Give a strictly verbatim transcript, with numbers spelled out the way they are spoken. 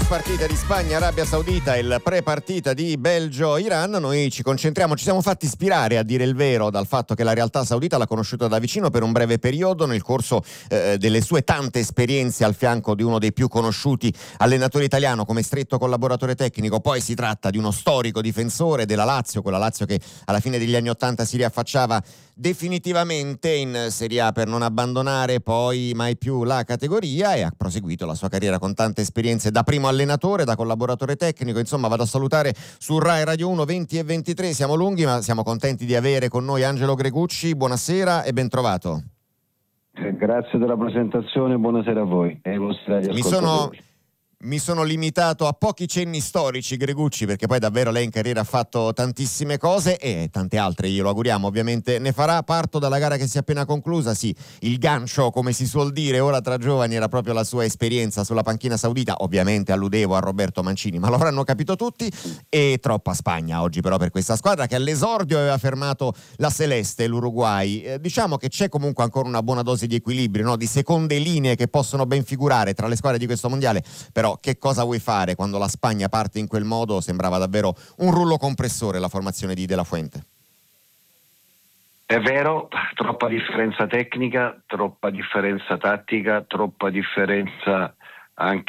partite di Spagna, Arabia Saudita e il pre-partita di Belgio-Iran. Noi ci concentriamo, ci siamo fatti ispirare, a dire il vero, dal fatto che la realtà saudita l'ha conosciuta da vicino per un breve periodo nel corso eh, delle sue tante esperienze al fianco di uno dei più conosciuti allenatori italiano come stretto collaboratore tecnico. Poi si tratta di uno storico difensore della Lazio, quella Lazio che alla fine degli anni Ottanta si riaffacciava definitivamente in Serie A per non abbandonare poi mai più la categoria, e ha proseguito la sua carriera con tante esperienze da primo allenatore, da collaboratore tecnico. Insomma, vado a salutare su Rai Radio uno venti e ventitré. Siamo lunghi, ma siamo contenti di avere con noi Angelo Gregucci. Buonasera e ben trovato. Grazie della presentazione, buonasera a voi e ai vostri Mi ascoltatori. sono Mi sono limitato a pochi cenni storici, Gregucci, perché poi davvero lei in carriera ha fatto tantissime cose e tante altre, glielo auguriamo, ovviamente ne farà. Parto dalla gara che si è appena conclusa. Sì, il gancio, come si suol dire ora tra giovani, era proprio la sua esperienza sulla panchina saudita. Ovviamente alludevo a Roberto Mancini, ma lo avranno capito tutti. E troppa Spagna oggi però per questa squadra che all'esordio aveva fermato la Celeste, l'Uruguay. Eh, diciamo che c'è comunque ancora una buona dose di equilibrio, no? Di seconde linee che possono ben figurare tra le squadre di questo mondiale. Però che cosa vuoi fare quando la Spagna parte in quel modo? Sembrava davvero un rullo compressore la formazione di De La Fuente. È vero, troppa differenza tecnica, troppa differenza tattica, troppa differenza anche